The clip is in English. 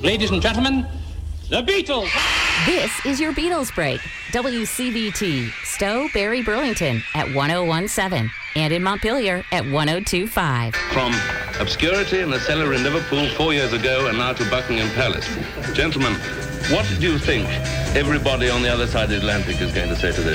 Ladies and gentlemen, the Beatles! This is your Beatles break. WCVT, Stowe, Barry, Burlington at 1017 and in Montpelier at 1025. From obscurity in a cellar in Liverpool 4 years ago and now to Buckingham Palace. Gentlemen, what do you think everybody on the other side of the Atlantic is going to say to this?